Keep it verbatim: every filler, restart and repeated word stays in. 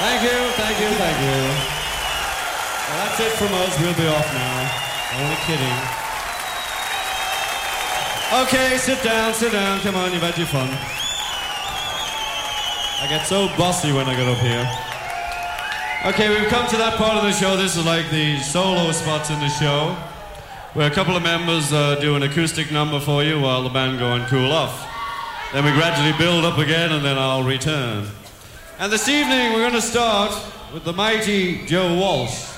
Thank you, thank you, thank you. Well, that's it from us. We'll be off now. Only kidding. Okay, sit down, sit down. Come on, you've had your fun. I get so bossy when I get up here. Okay, we've come to that part of the show. This is like the solo spots in the show, where a couple of members uh, do an acoustic number for you while the band go and cool off. Then we gradually build up again, and then I'll return. And this evening, we're going to start with the mighty Joe Walsh.